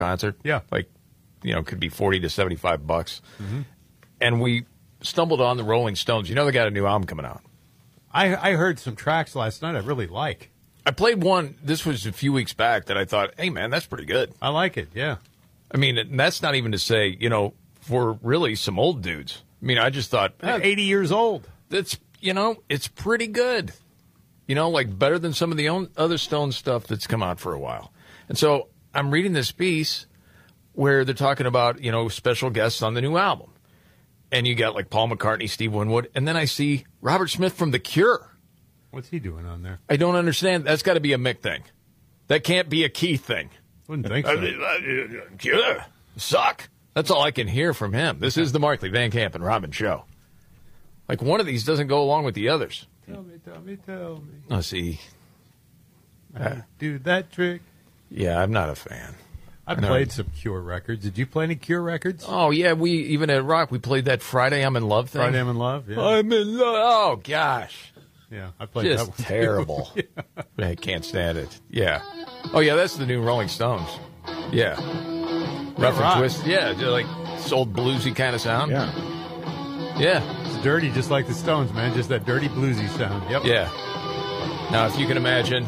concert. Yeah. Like, could be $40 to $75. Mm-hmm. And we stumbled on the Rolling Stones. They got a new album coming out. I heard some tracks last night I really like. I played one, this was a few weeks back, that I thought, hey, man, that's pretty good. I like it, yeah. I mean, and that's not even to say, for really some old dudes. I mean, I just thought. 80 years old. That's, it's pretty good. Like better than some of the other Stone stuff that's come out for a while. And so I'm reading this piece where they're talking about, special guests on the new album. And you got like Paul McCartney, Steve Winwood, and then I see Robert Smith from The Cure. What's he doing on there? I don't understand. That's got to be a Mick thing. That can't be a Keith thing. Wouldn't think so. Cure suck. That's all I can hear from him. This is the Markley, Van Camp, and Robin show. Like one of these doesn't go along with the others. Tell me. Oh, see. I do that trick. Yeah, I'm not a fan. I played some Cure records. Did you play any Cure records? Oh, yeah. We even at Rock, we played that Friday I'm in Love thing. Friday I'm in Love, yeah. I'm in love. Oh, gosh. Yeah, I played that one. Just terrible. Yeah. I can't stand it. Yeah. Oh, yeah, that's the new Rolling Stones. Yeah. Rough and Twisted. Yeah, like this old bluesy kind of sound. Yeah. Yeah. It's dirty just like the Stones, man. Just that dirty bluesy sound. Yep. Yeah. Now, if you can imagine,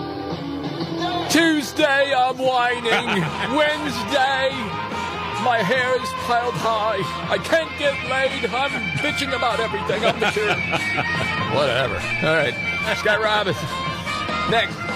Tuesday I'm whining. Wednesday, my hair is piled high. I can't get laid. I'm bitching about everything on the Cure. Whatever. All right. Scott Robbins. Next.